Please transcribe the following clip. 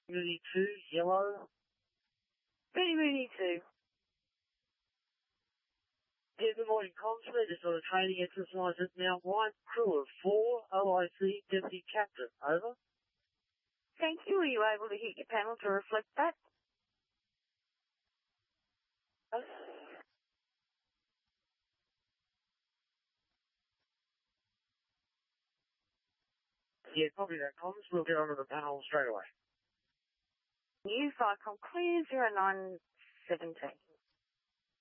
Moody 2, yellow. Moody 2. Yeah, good morning, comms. We're just on a training exercise at Mount White. Crew of 4, OIC, Deputy Captain. Over. Thank you. Were you able to hit your panel to reflect that? Yeah, copy that, comms. We'll get onto the panel straight away. New 5 clear 0917.